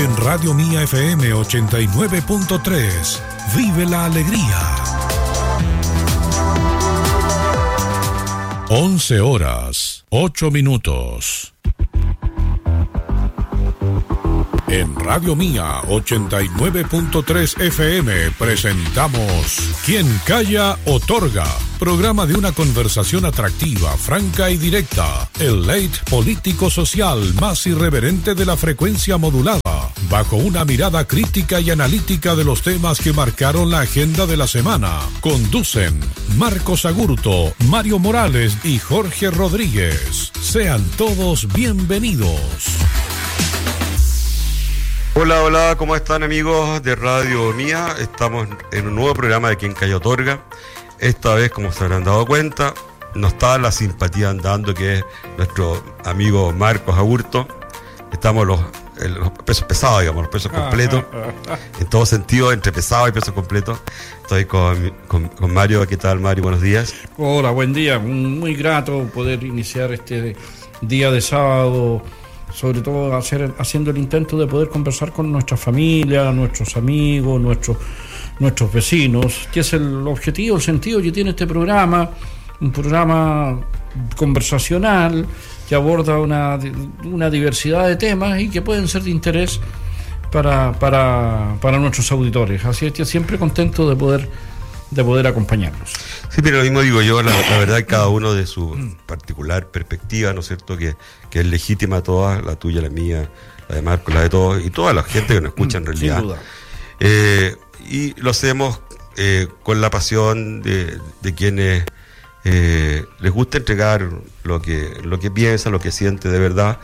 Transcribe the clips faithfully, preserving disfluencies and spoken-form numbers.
En Radio Mía F M ochenta y nueve punto tres. Vive la alegría. once horas, ocho minutos. En Radio Mía ochenta y nueve punto tres F M presentamos Quien Calla Otorga, programa de una conversación atractiva, franca y directa, el late político-social más irreverente de la frecuencia modulada, bajo una mirada crítica y analítica de los temas que marcaron la agenda de la semana. Conducen Marcos Agurto, Mario Morales y Jorge Rodríguez. Sean todos bienvenidos. Hola, hola, ¿cómo están amigos de Radio Mía? Estamos en un nuevo programa de Quien Calla Otorga. Esta vez, como se habrán dado cuenta, no está la simpatía andando, que es nuestro amigo Marcos Agurto. Estamos los, los pesos pesados, digamos, los pesos completos, en todo sentido, entre pesados y pesos completos. Estoy con, con, con Mario. ¿Qué tal, Mario? Buenos días. Hola, buen día. Muy grato poder iniciar este día de sábado, sobre todo hacer, haciendo el intento de poder conversar con nuestra familia, nuestros amigos, nuestros, nuestros vecinos, que es el objetivo, el sentido que tiene este programa, un programa conversacional que aborda una, una diversidad de temas y que pueden ser de interés para, para, para nuestros auditores. Así es que siempre contento de poder, de poder acompañarlos. Sí, pero lo mismo digo yo, la, la verdad, cada uno de su particular perspectiva, ¿no es cierto?, que, que es legítima toda, la tuya, la mía, la de Marco, la de todos, y toda la gente que nos escucha en realidad. Sin duda. Eh, y lo hacemos eh, con la pasión de, de quienes eh, les gusta entregar lo que, lo que piensa, lo que siente de verdad,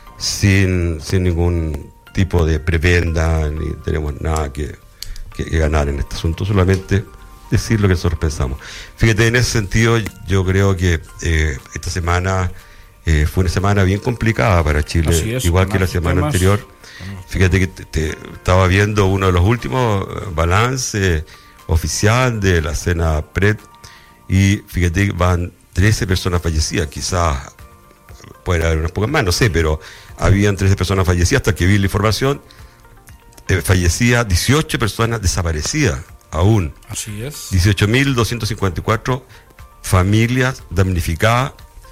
sin, sin ningún tipo de prebenda, ni tenemos nada que, que, que ganar en este asunto, solamente decir lo que nosotros pensamos. Fíjate, en ese sentido yo creo que eh, esta semana eh, fue una semana bien complicada para Chile, es, igual que la semana temas, anterior. Fíjate que te, te, estaba viendo uno de los últimos balances oficial de la cena P R E D, y fíjate que van trece personas fallecidas, quizás pueden haber unas pocas más, no sé, pero habían trece personas fallecidas hasta que vi la información, eh, fallecidas dieciocho personas desaparecidas aún. Así es. dieciocho mil doscientas cincuenta y cuatro familias damnificadas,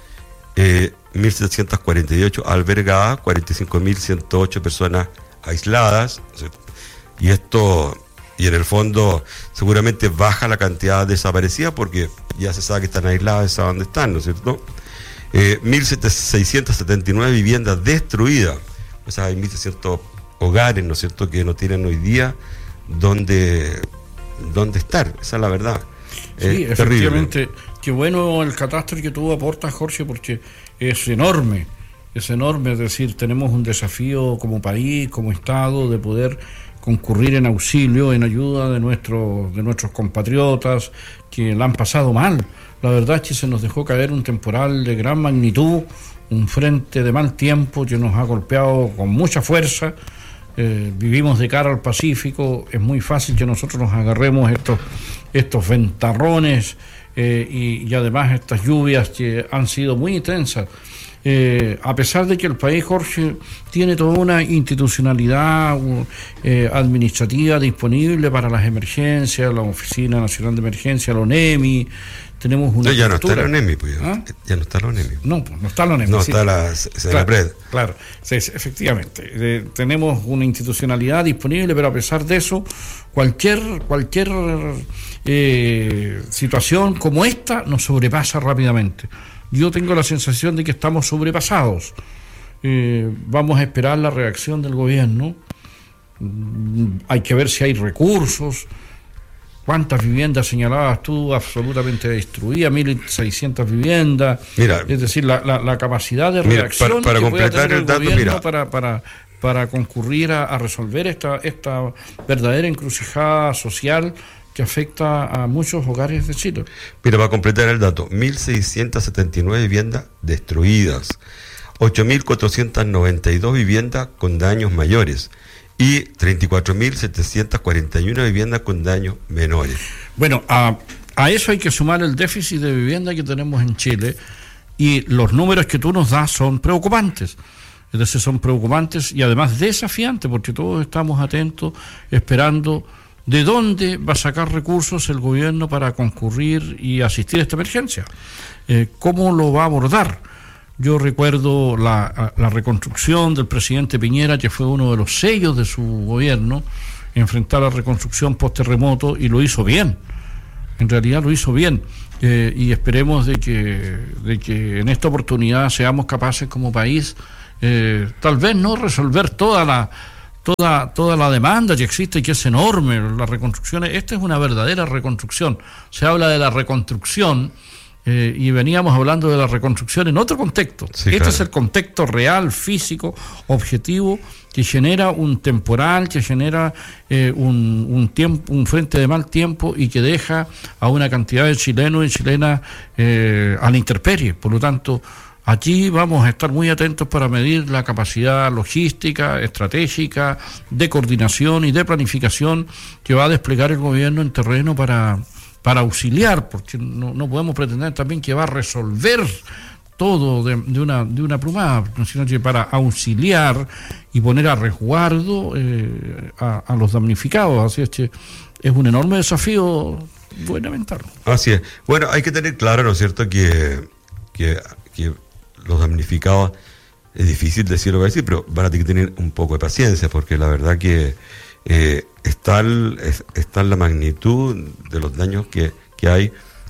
eh, mil setecientas cuarenta y ocho albergadas, cuarenta y cinco mil ciento ocho personas aisladas, y esto, y en el fondo seguramente baja la cantidad de desaparecidas porque ya se sabe que están aisladas, se sabe dónde están, ¿no es cierto? Eh, mil seiscientas setenta y nueve viviendas destruidas, o sea, hay mil seiscientos hogares, ¿no es cierto?, que no tienen hoy día donde dónde estar, esa es la verdad. Sí, es efectivamente. Terrible. Qué bueno el catástrofe que tú aportas, Jorge, porque es enorme, es enorme, es decir, tenemos un desafío como país, como Estado, de poder concurrir en auxilio, en ayuda de nuestros, de nuestros compatriotas que la han pasado mal. La verdad es que se nos dejó caer un temporal de gran magnitud, un frente de mal tiempo que nos ha golpeado con mucha fuerza. Eh, vivimos de cara al Pacífico, es muy fácil que nosotros nos agarremos estos, estos ventarrones eh, y, y además estas lluvias que han sido muy intensas. Eh, a pesar de que el país, Jorge, tiene toda una institucionalidad eh, administrativa disponible para las emergencias, la Oficina Nacional de Emergencia, la ONEMI, tenemos una... No, ya no está la ONEMI, pues, ¿Ah? ya no está la ONEMI. No, pues no está la ONEMI. No, sí. está la Claro, P R E D. claro, sí, efectivamente. Eh, tenemos una institucionalidad disponible, pero a pesar de eso, cualquier, cualquier eh, situación como esta nos sobrepasa rápidamente. Yo tengo la sensación de que estamos sobrepasados. Eh, vamos a esperar la reacción del gobierno. Mm, hay que ver si hay recursos. ¿Cuántas viviendas señalabas tú absolutamente destruidas? mil seiscientas viviendas. Mira, es decir, la, la, la capacidad de mira, reacción para, para que pueda tener el, el dato, gobierno mira. para, para, para concurrir a, a resolver esta, esta verdadera encrucijada social que afecta a muchos hogares de Chile. Mira, para completar el dato, mil seiscientas setenta y nueve viviendas destruidas, ocho mil cuatrocientas noventa y dos viviendas con daños mayores y treinta y cuatro mil setecientas cuarenta y una viviendas con daños menores. Bueno, a, a eso hay que sumar el déficit de vivienda que tenemos en Chile, y los números que tú nos das son preocupantes. Es Entonces son preocupantes y además desafiantes, porque todos estamos atentos, esperando de dónde va a sacar recursos el gobierno para concurrir y asistir a esta emergencia. Eh, ¿Cómo lo va a abordar? Yo recuerdo la, la reconstrucción del presidente Piñera, que fue uno de los sellos de su gobierno, enfrentar la reconstrucción post-terremoto, y lo hizo bien. En realidad lo hizo bien. Eh, y esperemos de que, de que en esta oportunidad seamos capaces como país, eh, tal vez no resolver toda la toda toda la demanda que existe, que es enorme, las reconstrucciones. Esta es una verdadera reconstrucción. Se habla de la reconstrucción, eh, y veníamos hablando de la reconstrucción en otro contexto. Sí, este claro. es el contexto real, físico, objetivo, que genera un temporal, que genera eh, un, un tiempo, un frente de mal tiempo, y que deja a una cantidad de chilenos y chilenas eh, a la intemperie. Por lo tanto, aquí vamos a estar muy atentos para medir la capacidad logística, estratégica, de coordinación y de planificación que va a desplegar el gobierno en terreno para, para auxiliar, porque no, no podemos pretender también que va a resolver todo de, de una de una plumada, sino que para auxiliar y poner a resguardo eh, a, a los damnificados. Así es que es un enorme desafío gubernamental. Así es. Bueno, hay que tener claro, ¿no es cierto?, que, que, que los damnificados, es difícil decirlo, voy a decir, pero van a tener que tener un poco de paciencia, porque la verdad que eh, está, el, es, está la magnitud de los daños que, que hay,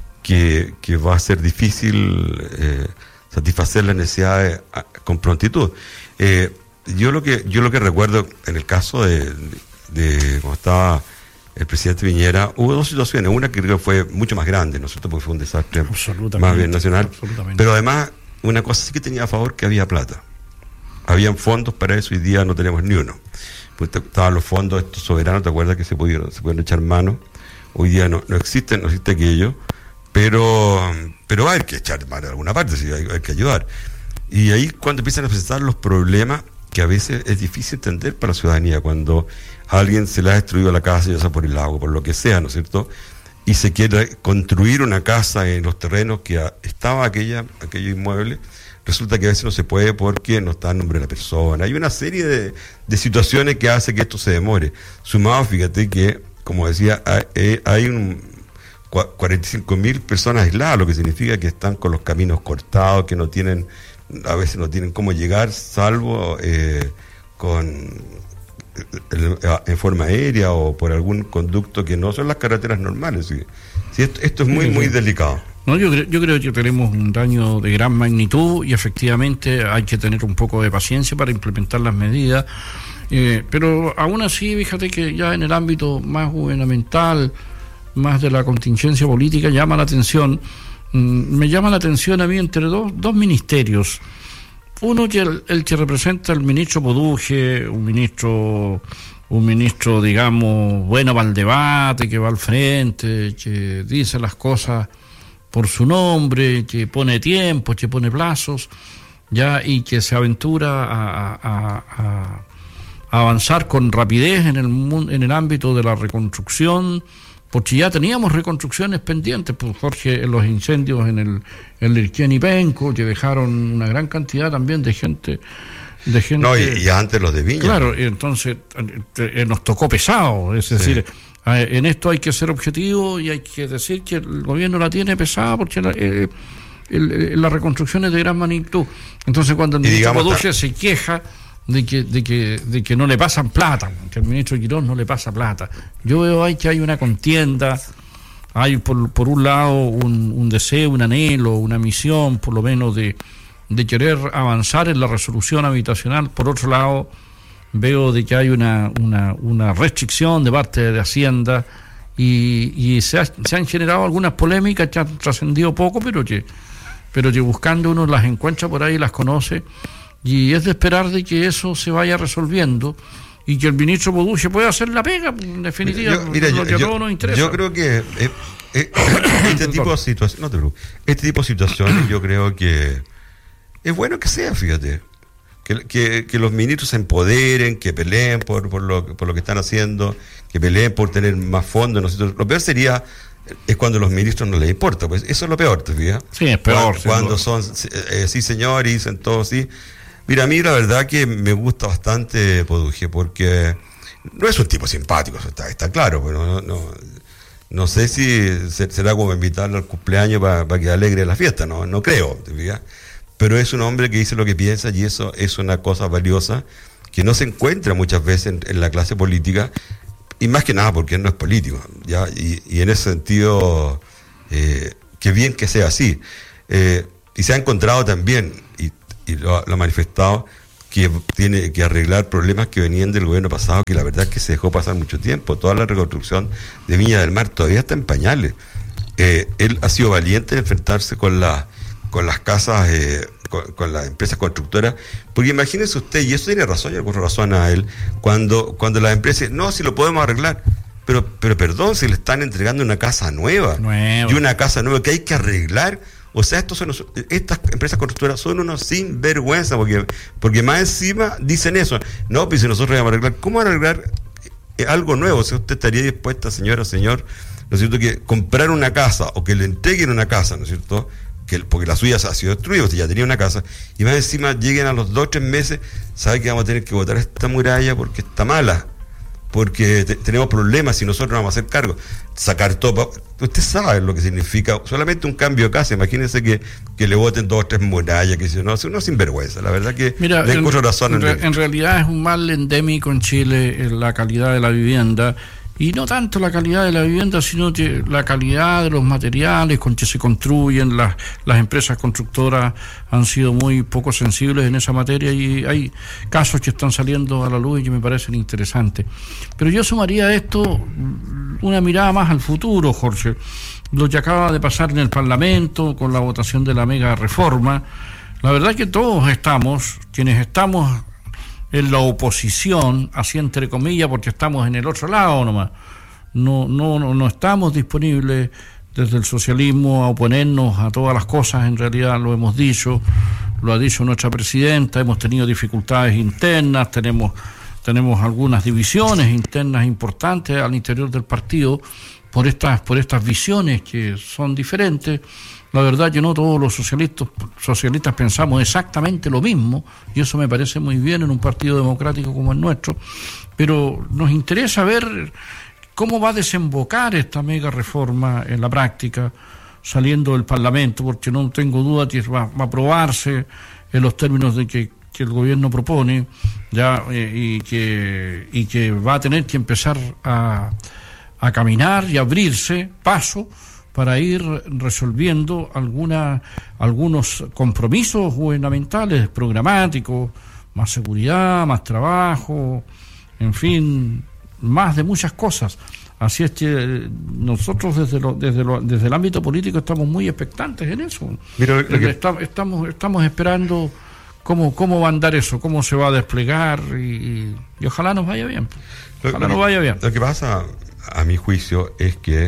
que, que va a ser difícil eh, satisfacer las necesidades a, con prontitud. Eh, yo lo que yo lo que recuerdo en el caso de, de, de cuando estaba el presidente Piñera, hubo dos situaciones. Una que creo que fue mucho más grande, ¿no es cierto?, porque fue un desastre más bien nacional. Pero además, una cosa sí que tenía a favor, que había plata. Habían fondos para eso, hoy día no tenemos ni uno. Pues estaban los fondos estos soberanos, ¿te acuerdas que se pudieron, se pudieron echar mano? Hoy día no, no existen, no existe aquello, pero, pero hay que echar mano de alguna parte, sí, hay, hay que ayudar. Y ahí cuando empiezan a presentar los problemas, que a veces es difícil entender para la ciudadanía, cuando a alguien se le ha destruido la casa, ya sea por el agua, por lo que sea, ¿no es cierto?, y se quiere construir una casa en los terrenos que a, estaba aquella aquello inmueble, resulta que a veces no se puede porque no está el nombre de la persona. Hay una serie de, de situaciones que hace que esto se demore. Sumado, fíjate que, como decía, hay, hay un cuarenta y cinco mil personas aisladas, lo que significa que están con los caminos cortados, que no tienen, a veces no tienen cómo llegar, salvo eh, con en forma aérea o por algún conducto que no son las carreteras normales. ¿Sí? Sí, esto, esto es muy, muy delicado. No, yo, creo, yo creo que tenemos un daño de gran magnitud y efectivamente hay que tener un poco de paciencia para implementar las medidas. Eh, pero aún así, fíjate que ya en el ámbito más gubernamental, más de la contingencia política, llama la atención, mmm, me llama la atención a mí entre dos, dos ministerios. Uno, que el, el que representa al ministro Poduje, un ministro, un ministro, digamos, bueno para el debate, que va al frente, que dice las cosas por su nombre, que pone tiempo, que pone plazos, ya, y que se aventura a, a, a, a avanzar con rapidez en el en el ámbito de la reconstrucción, porque ya teníamos reconstrucciones pendientes, pues, Jorge, en los incendios en el en Lirquén y Penco, que dejaron una gran cantidad también de gente de gente no, y, y antes los de Viña. Claro, entonces eh, nos tocó pesado, es sí. decir, eh, en esto hay que ser objetivo y hay que decir que el gobierno la tiene pesada, porque la, eh, el, el, la reconstrucción es de gran magnitud. Entonces cuando el ministro Poduje se queja de que, de que, de que no le pasan plata, que el ministro Quirós no le pasa plata, yo veo ahí que hay una contienda, hay por, por un lado un, un deseo, un anhelo, una misión por lo menos de, de querer avanzar en la resolución habitacional. Por otro lado veo de que hay una, una, una restricción de parte de Hacienda y, y se, ha, se han generado algunas polémicas que han trascendido poco, pero que, pero que buscando uno las encuentra por ahí, las conoce. Y es de esperar de que eso se vaya resolviendo y que el ministro Poduje pueda hacer la pega, en definitiva, yo, mira, lo yo, que a yo, todos nos interesa. Yo creo que eh, eh, este tipo de situaciones, no te preocupes, este tipo de situaciones yo creo que es bueno que sea, fíjate, que, que, que los ministros se empoderen, que peleen por, por, lo, por lo que están haciendo, que peleen por tener más fondos. Nosotros, lo peor sería es cuando a los ministros no les importa, pues eso es lo peor, ¿te fijas? Sí, es peor. Cuando, cuando son, eh, sí señor, y dicen todo sí. Mira, a mí la verdad que me gusta bastante Poduje, porque no es un tipo simpático, eso está, está claro, pero no, no, no sé si será como invitarlo al cumpleaños para pa que alegre la fiesta, no, no creo, ¿te fijas? Pero es un hombre que dice lo que piensa y eso es una cosa valiosa que no se encuentra muchas veces en, en la clase política, y más que nada porque él no es político, ¿ya? Y, y en ese sentido, eh, qué bien que sea así. Eh, y se ha encontrado también, y, y lo, lo ha manifestado, que tiene que arreglar problemas que venían del gobierno pasado, que la verdad es que se dejó pasar mucho tiempo. Toda la reconstrucción de Viña del Mar todavía está en pañales. Eh, él ha sido valiente en enfrentarse con la con las casas, eh, con, con las empresas constructoras, porque imagínese usted, y eso tiene razón, y alguna razón a él, cuando, cuando las empresas, no, si lo podemos arreglar, pero, pero perdón, si le están entregando una casa nueva, Nuevo. y una casa nueva que hay que arreglar, o sea, estos son, estas empresas constructoras son unos sinvergüenza, porque, porque más encima dicen eso, no, pues si nosotros vamos a arreglar, ¿cómo arreglar algo nuevo? O sea, usted estaría dispuesta, señora, señor, ¿no es cierto?, que comprar una casa, o que le entreguen una casa, ¿no es cierto?, que porque la suya se ha sido destruida, usted ya tenía una casa, y más encima lleguen a los dos o tres meses, sabe que vamos a tener que botar esta muralla porque está mala, porque te, tenemos problemas y nosotros vamos a hacer cargo, sacar todo, usted sabe lo que significa solamente un cambio de casa. Imagínense que, que le boten dos o tres murallas, que si no, uno sinvergüenza, la verdad que Mira, le encuentro razón en, en, en realidad es un mal endémico en Chile en la calidad de la vivienda. Y no tanto la calidad de la vivienda, sino que la calidad de los materiales con que se construyen. Las, las empresas constructoras han sido muy poco sensibles en esa materia y hay casos que están saliendo a la luz y que me parecen interesantes. Pero yo sumaría a esto una mirada más al futuro, Jorge. Lo que acaba de pasar en el Parlamento con la votación de la mega reforma. La verdad que todos estamos, quienes estamos en la oposición, así entre comillas, porque estamos en el otro lado nomás. No, no, no, no estamos disponibles desde el socialismo a oponernos a todas las cosas, en realidad lo hemos dicho, lo ha dicho nuestra presidenta, hemos tenido dificultades internas, tenemos, tenemos algunas divisiones internas importantes al interior del partido por estas, por estas visiones que son diferentes. La verdad que no todos los socialistas, socialistas pensamos exactamente lo mismo, y eso me parece muy bien en un partido democrático como el nuestro, pero nos interesa ver cómo va a desembocar esta mega reforma en la práctica, saliendo del Parlamento, porque no tengo duda que va, va a aprobarse en los términos de que, que el gobierno propone, ya eh, y que y que va a tener que empezar a, a caminar y abrirse paso para ir resolviendo alguna, algunos compromisos gubernamentales, programáticos, más seguridad, más trabajo, en fin, más de muchas cosas. Así es que nosotros desde lo, desde lo, desde el ámbito político estamos muy expectantes en eso. Mira, lo que... Está, estamos, estamos esperando cómo, cómo va a andar eso, cómo se va a desplegar y, y ojalá nos vaya bien. Ojalá lo, nos vaya bien. Lo que pasa, a mi juicio, es que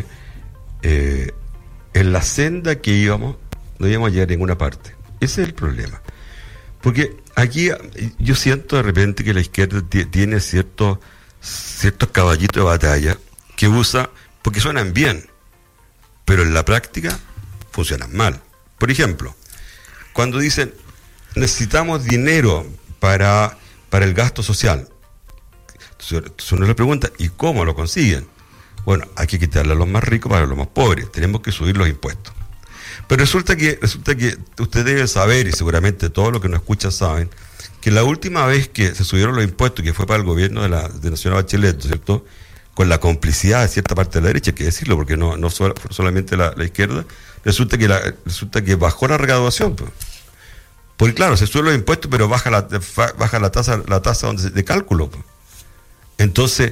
Eh, en la senda que íbamos no íbamos a llegar a ninguna parte. Ese es el problema, porque aquí yo siento de repente que la izquierda t- tiene ciertos ciertos caballitos de batalla que usa porque suenan bien, pero en la práctica funcionan mal. Por ejemplo, cuando dicen necesitamos dinero para, para el gasto social, entonces uno le pregunta ¿y cómo lo consiguen? Bueno, hay que quitarle a los más ricos para los más pobres, tenemos que subir los impuestos. Pero resulta que resulta que usted debe saber, y seguramente todos los que nos escuchan saben, que la última vez que se subieron los impuestos, que fue para el gobierno de la de la señora Bachelet, ¿cierto?, con la complicidad de cierta parte de la derecha, hay que decirlo, porque no, no so, solamente la, la izquierda, resulta que la, resulta que bajó la recaudación. Pues. Porque claro, se suben los impuestos, pero baja la baja la tasa la tasa de cálculo. Pues. Entonces,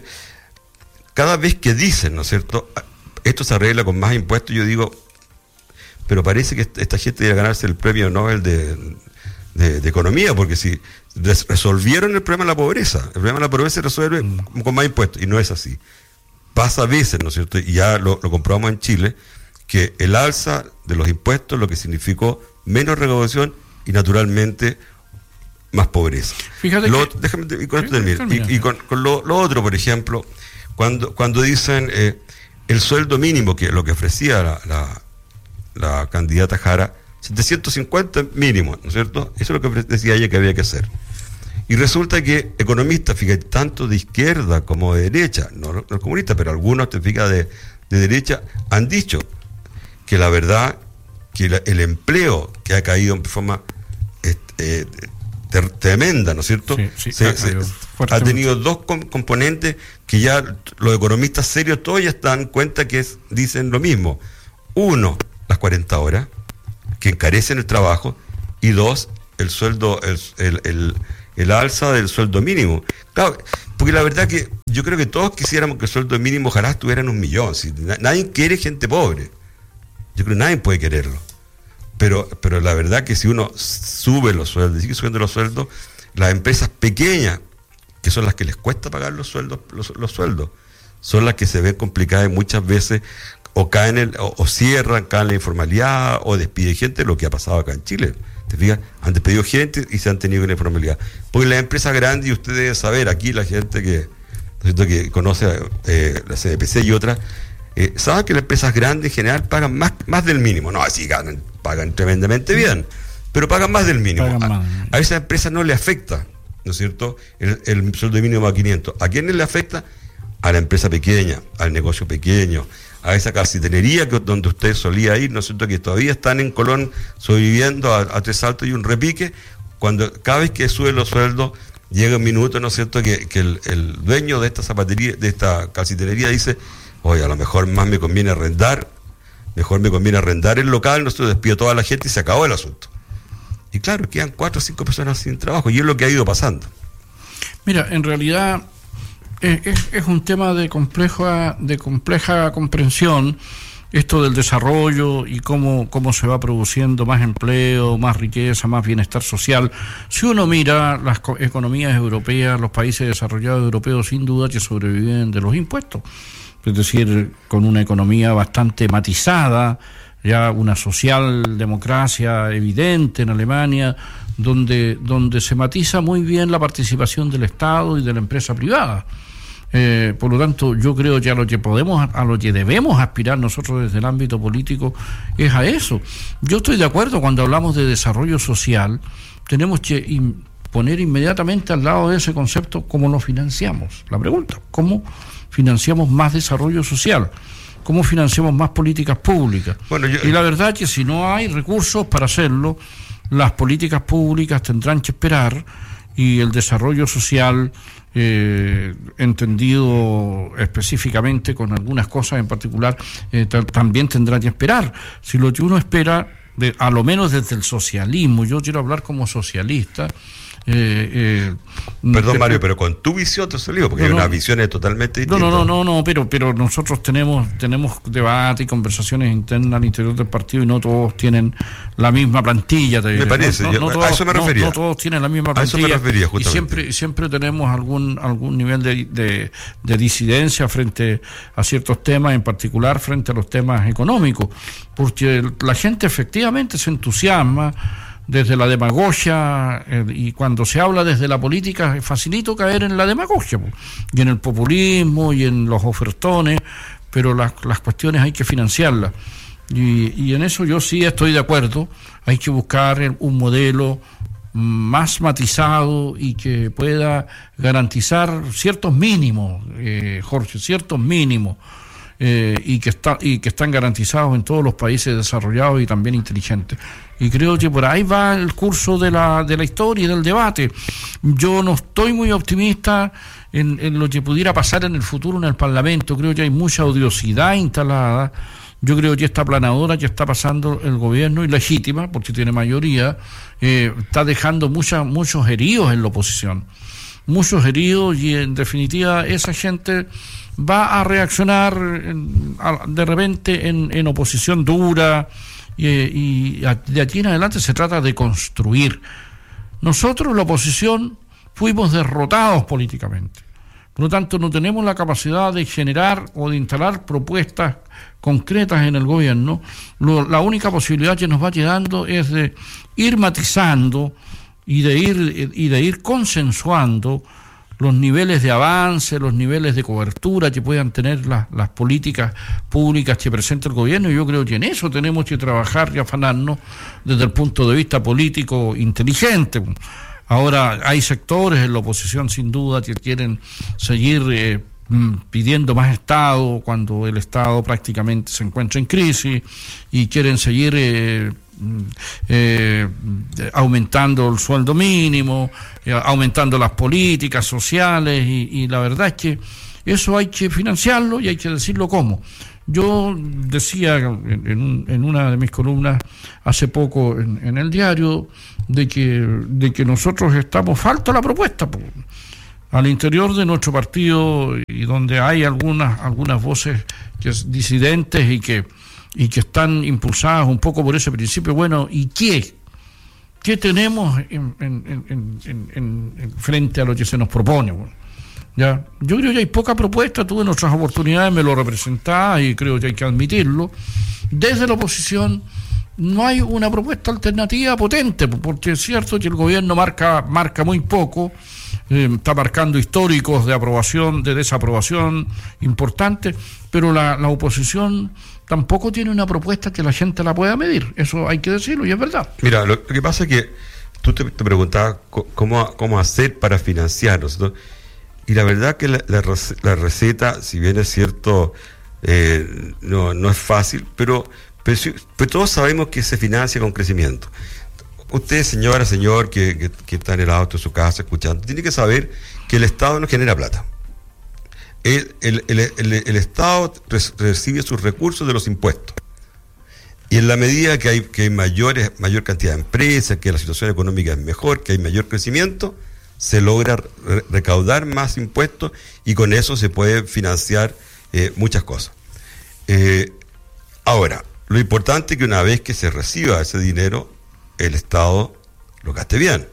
cada vez que dicen, ¿no es cierto?, esto se arregla con más impuestos, yo digo, pero parece que esta gente debe ganarse el premio Nobel de, de, de Economía, porque si resolvieron el problema de la pobreza, el problema de la pobreza se resuelve mm. con más impuestos, y no es así. Pasa a veces, ¿no es cierto?, y ya lo, lo comprobamos en Chile, que el alza de los impuestos lo que significó menos recaudación y naturalmente más pobreza. Fíjate lo, que... Déjame, y con esto termino. Y, y con, con lo, lo otro, por ejemplo, Cuando, cuando dicen eh, el sueldo mínimo, que lo que ofrecía la, la, la candidata Jara, setecientos cincuenta mínimo, ¿no es cierto? Eso es lo que decía ella que había que hacer. Y resulta que economistas, fíjate, tanto de izquierda como de derecha, no los comunistas, pero algunos, te fijas, de, de derecha, han dicho que la verdad, que la, el empleo que ha caído en forma eh, ter, tremenda, ¿no es cierto? Sí, sí, se, se, ha tenido dos com- componentes que ya los economistas serios todos ya están en cuenta que es, dicen lo mismo. Uno, las cuarenta horas, que encarecen el trabajo, y dos, el sueldo, el, el, el, el alza del sueldo mínimo. Claro, porque la verdad que yo creo que todos quisiéramos que el sueldo mínimo ojalá estuviera en un millón. Si, nadie quiere gente pobre. Yo creo que nadie puede quererlo. Pero, pero la verdad que si uno sube los sueldos, sigue subiendo los sueldos, las empresas pequeñas, que son las que les cuesta pagar los sueldos, los, los sueldos, son las que se ven complicadas y muchas veces o caen el, o, o cierran, caen en la informalidad, o despiden gente, lo que ha pasado acá en Chile. ¿Te fijas? Han despedido gente y se han tenido una informalidad. Porque las empresas grandes, y usted debe saber, aquí la gente que, que conoce eh, la C D P C y otras, eh, sabe que las empresas grandes en general pagan más, más del mínimo. No, así ganan, pagan tremendamente bien, pero pagan más del mínimo. A, a esas empresas no le afecta, ¿no es cierto?, el, el sueldo mínimo a quinientos. ¿A quiénes le afecta? A la empresa pequeña, al negocio pequeño, a esa casitería que, donde usted solía ir, ¿no es cierto?, que todavía están en Colón sobreviviendo a, a tres saltos y un repique, cuando cada vez que sube los sueldos, llega un minuto, ¿no es cierto?, que, que el, el dueño de esta zapatería, de esta calcitería dice, oye, a lo mejor más me conviene arrendar, mejor me conviene arrendar el local, nosotros despido a toda la gente y se acabó el asunto. Y claro, quedan cuatro o cinco personas sin trabajo, y es lo que ha ido pasando. Mira, en realidad Es, es un tema de compleja, de compleja comprensión, esto del desarrollo y cómo, cómo se va produciendo más empleo, más riqueza, más bienestar social. Si uno mira las economías europeas, los países desarrollados europeos, sin duda que sobreviven de los impuestos, es decir, con una economía bastante matizada, ya una socialdemocracia evidente en Alemania, donde, donde se matiza muy bien la participación del Estado y de la empresa privada. Eh, por lo tanto, yo creo que a lo que podemos, a lo que debemos aspirar nosotros desde el ámbito político es a eso. Yo estoy de acuerdo cuando hablamos de desarrollo social, tenemos que in, poner inmediatamente al lado de ese concepto cómo lo financiamos. La pregunta, ¿cómo financiamos más desarrollo social? ¿Cómo financiamos más políticas públicas? Bueno, yo... Y la verdad es que si no hay recursos para hacerlo, las políticas públicas tendrán que esperar y el desarrollo social, eh, entendido específicamente con algunas cosas en particular, eh, t- también tendrá que esperar. Si lo que uno espera, de, a lo menos desde el socialismo, yo quiero hablar como socialista. Eh, eh, Perdón, te, Mario, pero con tu visión te salió, porque no, hay no, una visión totalmente distinta. No, no, no, no, no, pero, pero nosotros tenemos, tenemos debate y conversaciones internas al interior del partido y no todos tienen la misma plantilla. Te me parece, no, yo, no, no a todos, eso me refería. No, no todos tienen la misma plantilla. A eso me refería, justamente. Y siempre, siempre tenemos algún, algún nivel de, de, de disidencia frente a ciertos temas, en particular frente a los temas económicos, porque la gente efectivamente se entusiasma desde la demagogia, eh, y cuando se habla desde la política es facilito caer en la demagogia, pues, y en el populismo y en los ofertones, pero las, las cuestiones hay que financiarlas, y, y en eso yo sí estoy de acuerdo. Hay que buscar un modelo más matizado y que pueda garantizar ciertos mínimos, eh, Jorge, ciertos mínimos, Eh, y que está y que están garantizados en todos los países desarrollados y también inteligentes. Y creo que por ahí va el curso de la de la historia y del debate. Yo no estoy muy optimista en, en lo que pudiera pasar en el futuro en el Parlamento. Creo que hay mucha odiosidad instalada. Yo creo que esta aplanadora que está pasando el gobierno, ilegítima, porque tiene mayoría, eh, está dejando mucha, muchos heridos en la oposición. Muchos heridos, y en definitiva esa gente va a reaccionar en, a, de repente en, en oposición dura, y, y de aquí en adelante se trata de construir. Nosotros, la oposición, fuimos derrotados políticamente. Por lo tanto, no tenemos la capacidad de generar o de instalar propuestas concretas en el gobierno. Lo, la única posibilidad que nos va quedando es de ir matizando y de ir, y de ir consensuando los niveles de avance, los niveles de cobertura que puedan tener las, las políticas públicas que presenta el gobierno. Y yo creo que en eso tenemos que trabajar y afanarnos desde el punto de vista político inteligente. Ahora hay sectores en la oposición sin duda que quieren seguir eh, pidiendo más Estado cuando el Estado prácticamente se encuentra en crisis y quieren seguir eh, eh, aumentando el sueldo mínimo, eh, aumentando las políticas sociales y, y la verdad es que eso hay que financiarlo y hay que decirlo cómo. Yo decía en, en, en una de mis columnas hace poco en, en el diario de que, de que nosotros estamos falto a la propuesta po, al interior de nuestro partido y donde hay algunas algunas voces que es disidentes y que y que están impulsadas un poco por ese principio. Bueno, ¿y qué? ¿Qué tenemos en, en, en, en, en, en frente a lo que se nos propone? Bueno, ya, yo creo que hay poca propuesta, tuve nuestras oportunidades, me lo representaba y creo que hay que admitirlo. Desde la oposición no hay una propuesta alternativa potente, porque es cierto que el gobierno marca, marca muy poco, eh, está marcando históricos de aprobación, de desaprobación importantes, pero la, la oposición tampoco tiene una propuesta que la gente la pueda medir, eso hay que decirlo y es verdad. Mira, lo, lo que pasa es que tú te, te preguntabas cómo, cómo hacer para financiarlos, ¿no? Y la verdad que la, la, la receta, si bien es cierto, eh, no, no es fácil, pero, pero, pero todos sabemos que se financia con crecimiento. Usted, señora, señor, que, que, que está en el auto, en su casa, escuchando, tiene que saber que el Estado no genera plata. El, el, el, el, el Estado recibe sus recursos de los impuestos. Y en la medida que hay, que hay mayores, mayor cantidad de empresas, que la situación económica es mejor, que hay mayor crecimiento, se logra re- recaudar más impuestos y con eso se puede financiar eh, muchas cosas. Eh, ahora, lo importante es que una vez que se reciba ese dinero, el Estado lo gaste bien.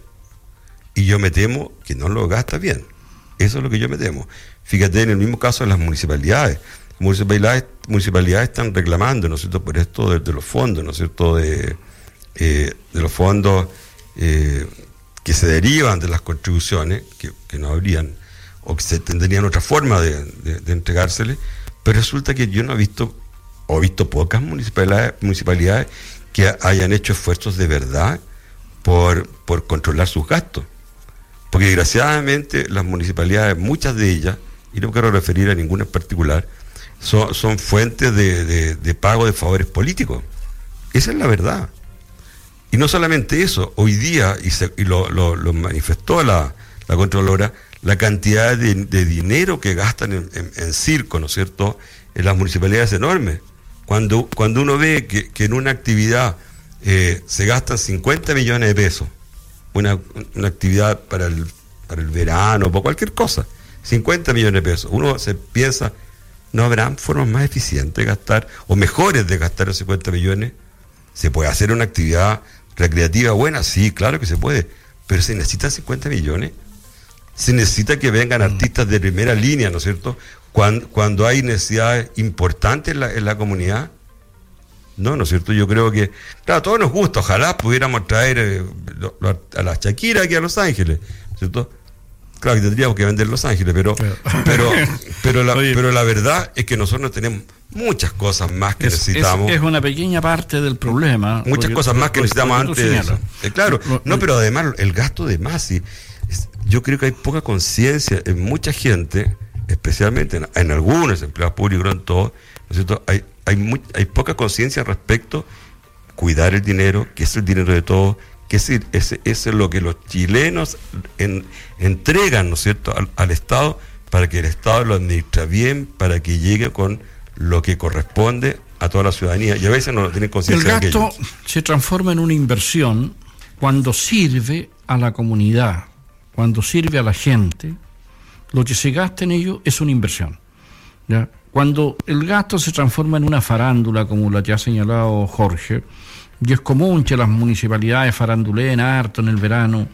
Y yo me temo que no lo gasta bien. Eso es lo que yo me temo. Fíjate, en el mismo caso de las municipalidades. Las municipalidades, municipalidades están reclamando, ¿no es cierto?, por esto de, de los fondos, ¿no es cierto?, de, eh, de los fondos eh, que se derivan de las contribuciones, que, que no habrían, o que se tendrían otra forma de, de, de entregárseles, pero resulta que yo no he visto, o he visto pocas municipalidades, municipalidades que hayan hecho esfuerzos de verdad por, por controlar sus gastos. Porque desgraciadamente las municipalidades, muchas de ellas, y no quiero referir a ninguna en particular, son, son fuentes de, de, de pago de favores políticos. Esa es la verdad. Y no solamente eso, hoy día, y, se, y lo, lo, lo manifestó la, la Contralora, la cantidad de, de dinero que gastan en, en, en circo, ¿no es cierto?, en las municipalidades es enorme. Cuando, cuando uno ve que, que en una actividad eh, se gastan cincuenta millones de pesos, una, una actividad para el, para el verano, para cualquier cosa, cincuenta millones de pesos, uno se piensa, ¿no habrán formas más eficientes de gastar, o mejores de gastar los cincuenta millones? ¿Se puede hacer una actividad recreativa buena? Sí, claro que se puede, pero se necesitan cincuenta millones. Se necesita que vengan artistas de primera línea, ¿no es cierto?, cuando, cuando hay necesidades importantes en la, en la comunidad. No, ¿no es cierto? Yo creo que, claro, a todos nos gusta, ojalá pudiéramos traer eh, lo, lo, a la Shakira aquí a Los Ángeles, ¿cierto? Claro que tendríamos que vender Los Ángeles, pero pero pero la, pero la verdad es que nosotros tenemos muchas cosas más que es, necesitamos. Es, es una pequeña parte del problema. Muchas cosas más que necesitamos antes de eso. Eh, claro, no, pero además el gasto de más, sí, es, yo creo que hay poca conciencia en mucha gente, especialmente en, en algunos empleados públicos, no en todos, ¿no es cierto? Hay, hay, muy, hay poca conciencia respecto a cuidar el dinero, que es el dinero de todos, que es, es, es lo que los chilenos en, entregan, ¿no es cierto?, al, al Estado, para que el Estado lo administre bien, para que llegue con lo que corresponde a toda la ciudadanía, y a veces no tienen conciencia de aquello. El gasto se transforma en una inversión cuando sirve a la comunidad, cuando sirve a la gente. Lo que se gasta en ello es una inversión, ¿ya? Cuando el gasto se transforma en una farándula, como la que ha señalado Jorge, y es común que las municipalidades faranduleen harto en el verano,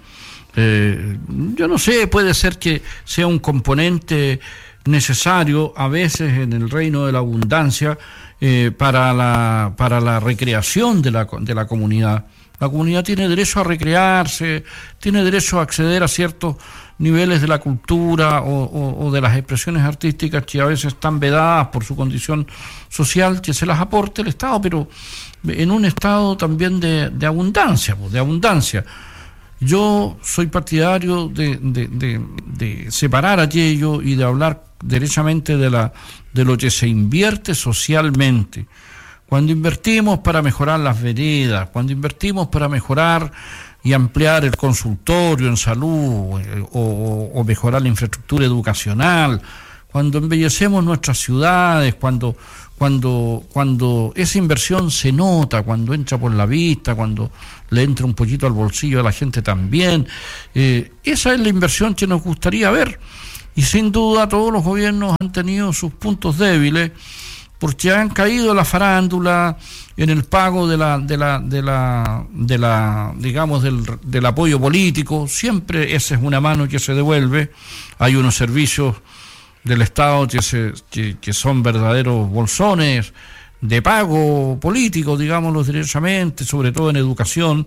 eh, yo no sé, puede ser que sea un componente necesario a veces en el reino de la abundancia eh, para la para la recreación de la, de la comunidad. La comunidad tiene derecho a recrearse, tiene derecho a acceder a ciertos niveles de la cultura o, o, o de las expresiones artísticas que a veces están vedadas por su condición social, que se las aporte el Estado, pero en un estado también de, de abundancia, de abundancia. Yo soy partidario de, de, de, de separar aquello y de hablar derechamente de, la, de lo que se invierte socialmente. Cuando invertimos para mejorar las veredas, cuando invertimos para mejorar y ampliar el consultorio en salud o, o, o mejorar la infraestructura educacional, cuando embellecemos nuestras ciudades, cuando, cuando, cuando esa inversión se nota, cuando entra por la vista, cuando le entra un poquito al bolsillo a la gente también, eh, esa es la inversión que nos gustaría ver. Y sin duda todos los gobiernos han tenido sus puntos débiles, porque han caído en la farándula, en el pago de la, de la, de la, de la, digamos, del, del apoyo político. Siempre esa es una mano que se devuelve. Hay unos servicios del Estado que, se, que, que son verdaderos bolsones de pago político, digámoslo derechamente, sobre todo en educación.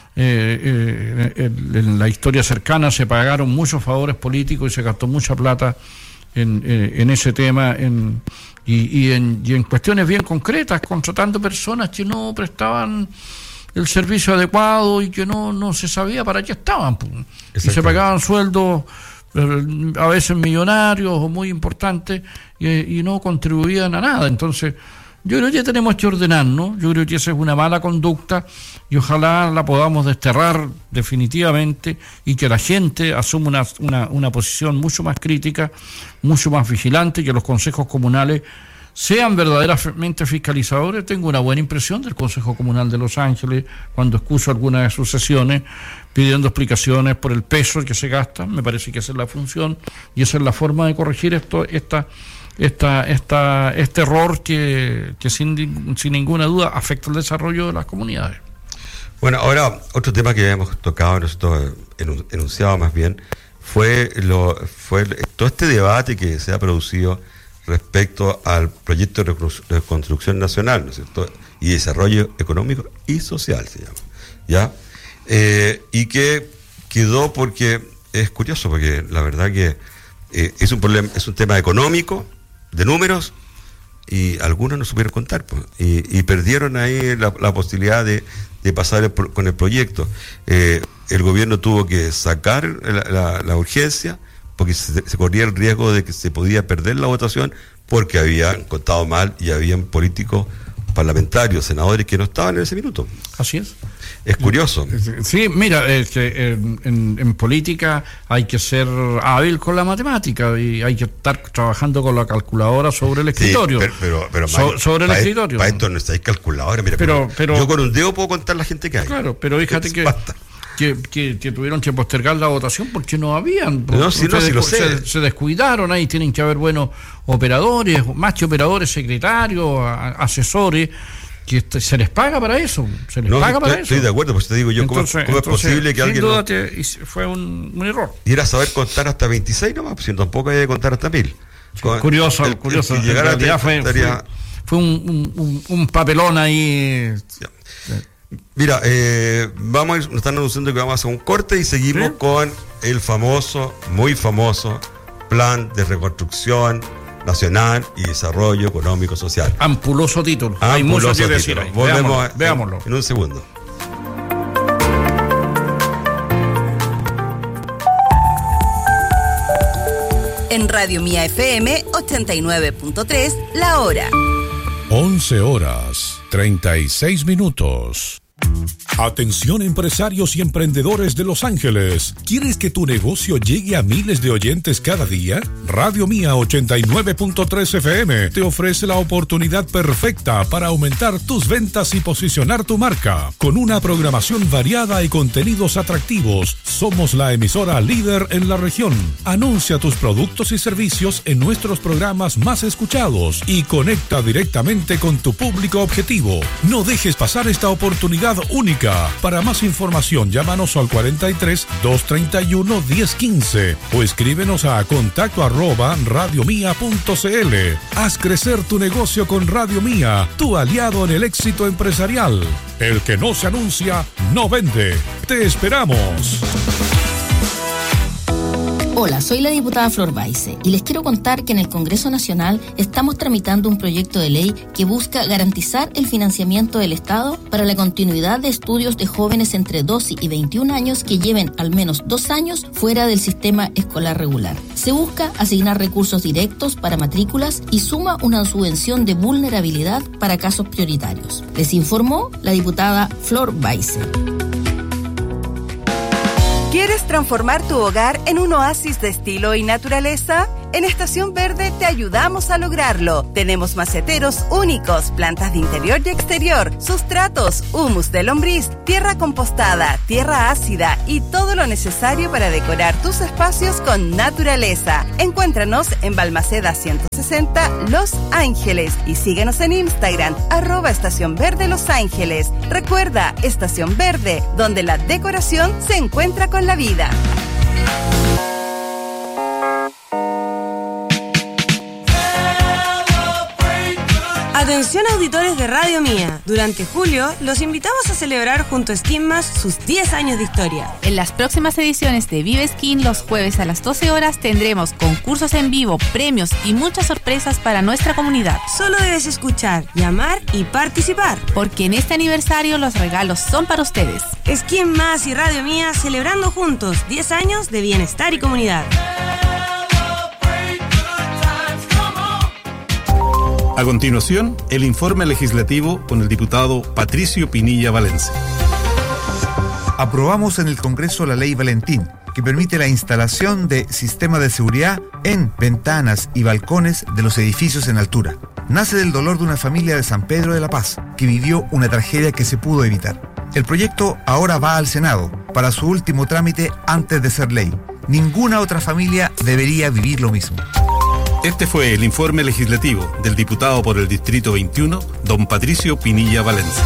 Eh, eh, en, en la historia cercana se pagaron muchos favores políticos y se gastó mucha plata en, eh, en ese tema, en, y, y, en, y en cuestiones bien concretas, contratando personas que no prestaban el servicio adecuado y que no, no se sabía para qué estaban. Y se pagaban sueldos a veces millonarios o muy importantes y, y no contribuían a nada. Entonces yo creo que tenemos que ordenarnos. Yo creo que esa es una mala conducta y ojalá la podamos desterrar definitivamente y que la gente asuma una, una, una posición mucho más crítica, mucho más vigilante, que los consejos comunales sean verdaderamente fiscalizadores. Tengo una buena impresión del Consejo Comunal de Los Ángeles cuando escucho algunas de sus sesiones pidiendo explicaciones por el peso que se gasta. Me parece que esa es la función y esa es la forma de corregir esto, esta Esta, esta, este error que, que sin, sin ninguna duda afecta el desarrollo de las comunidades. Bueno, ahora otro tema que hemos tocado, nosotros enunciado más bien, fue, lo, fue todo este debate que se ha producido respecto al proyecto de reconstrucción nacional, ¿no es cierto? Y desarrollo económico y social se llama, ¿ya? Eh, y que quedó porque es curioso, porque la verdad que eh, es un problema, es un tema económico, de números, y algunos no supieron contar, pues, y, y perdieron ahí la, la posibilidad de, de pasar el, con el proyecto. Eh, el gobierno tuvo que sacar la, la, la urgencia porque se, se corría el riesgo de que se podía perder la votación porque habían contado mal y habían políticos, parlamentarios, senadores que no estaban en ese minuto. Así es. Es curioso. Sí, mira, es que en, en, en política hay que ser hábil con la matemática y hay que estar trabajando con la calculadora sobre el escritorio. Sí, pero, pero, pero so, sobre el escritorio. Para esto no estáis calculadora, mira, pero, pero, yo con un dedo puedo contar la gente que hay. Claro, pero fíjate que, que, que, que tuvieron que postergar la votación porque no habían. No, si no, si lo sé. Se, se descuidaron, ahí tienen que haber buenos operadores, más que operadores, secretarios, a, asesores, que se les paga para eso, se les no, paga estoy, para eso. Estoy de acuerdo, pues te digo yo, entonces, ¿cómo, cómo entonces, es posible que sin alguien... Sin duda no... te, fue un, un error. Y era saber contar hasta veintiséis nomás, pues si tampoco hay que contar hasta mil. Sí, Con, curioso, el, curioso. El, el, en realidad fue, estaría... fue, fue un, un, un papelón ahí. Ya. Mira, eh, vamos a ir, nos están anunciando que vamos a hacer un corte y seguimos ¿Sí? con el famoso, muy famoso Plan de Reconstrucción Nacional y Desarrollo Económico Social. Ampuloso título. Ampuloso Hay mucho que título. decir ahí. Volvemos Veámoslo, a, veámoslo. En un segundo. En Radio Mía F M ochenta y nueve punto tres, la hora. once horas, treinta y seis minutos. Atención empresarios y emprendedores de Los Ángeles. ¿Quieres que tu negocio llegue a miles de oyentes cada día? Radio Mía ochenta y nueve punto tres F M te ofrece la oportunidad perfecta para aumentar tus ventas y posicionar tu marca. Con una programación variada y contenidos atractivos, somos la emisora líder en la región. Anuncia tus productos y servicios en nuestros programas más escuchados y conecta directamente con tu público objetivo. No dejes pasar esta oportunidad única. Para más información, llámanos al cuarenta y tres, doscientos treinta y uno, diez quince o escríbenos a contacto arroba radiomía punto cl. Haz crecer tu negocio con Radio Mía, tu aliado en el éxito empresarial. El que no se anuncia, no vende. Te esperamos. Hola, soy la diputada Flor Baise y les quiero contar que en el Congreso Nacional estamos tramitando un proyecto de ley que busca garantizar el financiamiento del Estado para la continuidad de estudios de jóvenes entre doce y veintiún años que lleven al menos dos años fuera del sistema escolar regular. Se busca asignar recursos directos para matrículas y suma una subvención de vulnerabilidad para casos prioritarios. Les informó la diputada Flor Baise. ¿Quieres transformar tu hogar en un oasis de estilo y naturaleza? En Estación Verde te ayudamos a lograrlo. Tenemos maceteros únicos, plantas de interior y exterior, sustratos, humus de lombriz, tierra compostada, tierra ácida y todo lo necesario para decorar tus espacios con naturaleza. Encuéntranos en Balmaceda ciento sesenta Los Ángeles y síguenos en Instagram, arroba Estación Verde Los Ángeles. Recuerda, Estación Verde, donde la decoración se encuentra con la vida. Atención auditores de Radio Mía. Durante julio los invitamos a celebrar junto a Skin Más sus diez años de historia. En las próximas ediciones de Vive Skin, los jueves a las doce horas, tendremos concursos en vivo, premios y muchas sorpresas para nuestra comunidad. Solo debes escuchar, llamar y participar. Porque en este aniversario los regalos son para ustedes. Skin Más y Radio Mía celebrando juntos diez años de bienestar y comunidad. A continuación, el informe legislativo con el diputado Patricio Pinilla Valencia. Aprobamos en el Congreso la Ley Valentín, que permite la instalación de sistemas de seguridad en ventanas y balcones de los edificios en altura. Nace del dolor de una familia de San Pedro de la Paz, que vivió una tragedia que se pudo evitar. El proyecto ahora va al Senado para su último trámite antes de ser ley. Ninguna otra familia debería vivir lo mismo. Este fue el informe legislativo del diputado por el Distrito veintiuno, don Patricio Pinilla Valencia.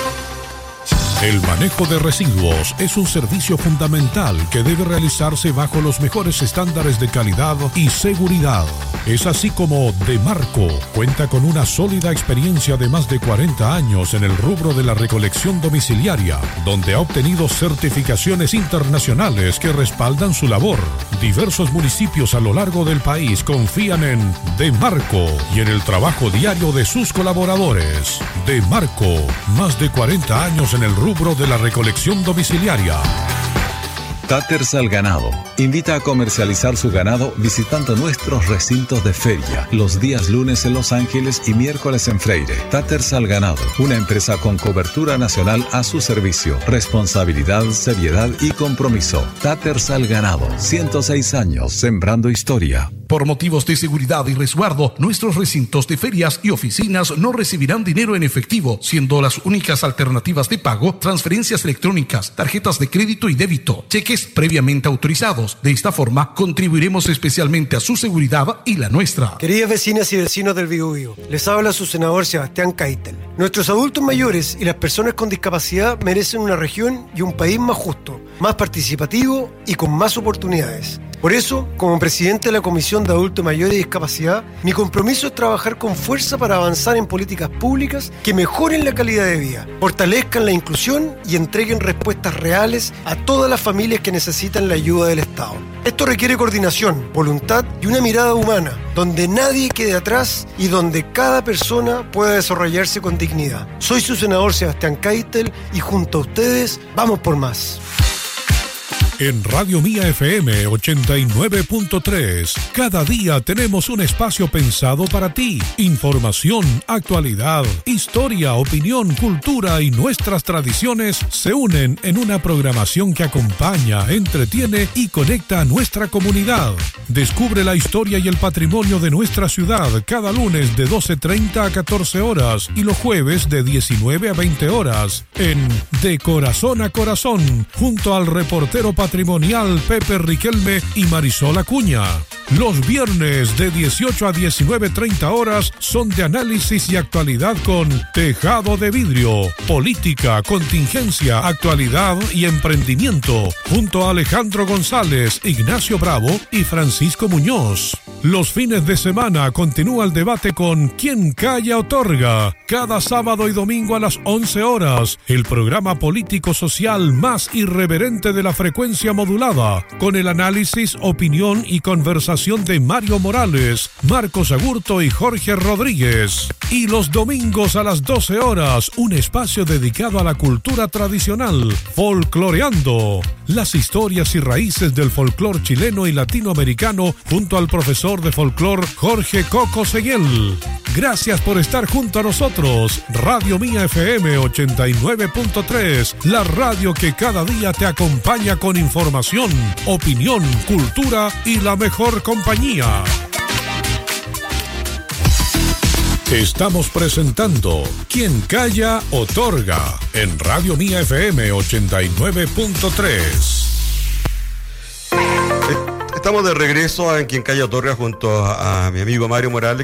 El manejo de residuos es un servicio fundamental que debe realizarse bajo los mejores estándares de calidad y seguridad. Es así como Demarco cuenta con una sólida experiencia de más de cuarenta años en el rubro de la recolección domiciliaria, donde ha obtenido certificaciones internacionales que respaldan su labor. Diversos municipios a lo largo del país confían en Demarco y en el trabajo diario de sus colaboradores. Demarco, más de cuarenta años en el rubro de la recolección domiciliaria. Taters al Ganado invita a comercializar su ganado visitando nuestros recintos de feria los días lunes en Los Ángeles y miércoles en Freire. Taters al Ganado, una empresa con cobertura nacional a su servicio, responsabilidad, seriedad y compromiso. Taters al Ganado, ciento seis años sembrando historia. Por motivos de seguridad y resguardo, nuestros recintos de ferias y oficinas no recibirán dinero en efectivo, siendo las únicas alternativas de pago transferencias electrónicas, tarjetas de crédito y débito, cheques previamente autorizados. De esta forma, contribuiremos especialmente a su seguridad y la nuestra. Queridas vecinas y vecinos del Biobío, les habla su senador Sebastián Keitel. Nuestros adultos mayores y las personas con discapacidad merecen una región y un país más justo, más participativo y con más oportunidades. Por eso, como presidente de la Comisión de Adultos Mayores y Discapacidad, mi compromiso es trabajar con fuerza para avanzar en políticas públicas que mejoren la calidad de vida, fortalezcan la inclusión y entreguen respuestas reales a todas las familias que necesitan la ayuda del Estado. Esto requiere coordinación, voluntad y una mirada humana, donde nadie quede atrás y donde cada persona pueda desarrollarse con dignidad. Soy su senador Sebastián Keitel y junto a ustedes, vamos por más. En Radio Mía F M ochenta y nueve punto tres, cada día tenemos un espacio pensado para ti. Información, actualidad, historia, opinión, cultura y nuestras tradiciones se unen en una programación que acompaña, entretiene y conecta a nuestra comunidad. Descubre la historia y el patrimonio de nuestra ciudad cada lunes de doce treinta a catorce horas y los jueves de diecinueve a veinte horas en De Corazón a Corazón, junto al reportero patrimonial Pepe Riquelme y Marisol Acuña. Los viernes de dieciocho a diecinueve treinta horas son de análisis y actualidad con Tejado de Vidrio, política, contingencia, actualidad y emprendimiento, junto a Alejandro González, Ignacio Bravo y Francisco Muñoz. Los fines de semana continúa el debate con Quien Calla Otorga. Cada sábado y domingo a las once horas, el programa político-social más irreverente de la frecuencia modulada, con el análisis, opinión y conversación de Mario Morales, Marcos Agurto y Jorge Rodríguez. Y los domingos a las doce horas, un espacio dedicado a la cultura tradicional, Folcloreando. Las historias y raíces del folclor chileno y latinoamericano junto al profesor de folclor Jorge Coco Seguel. Gracias por estar junto a nosotros. Radio Mía F M ochenta y nueve punto tres, la radio que cada día te acompaña con información, opinión, cultura y la mejor compañía. Estamos presentando Quien Calla Otorga en Radio Mía F M ochenta y nueve punto tres. Estamos de regreso en Quien Calla Otorga junto a, a mi amigo Mario Morales,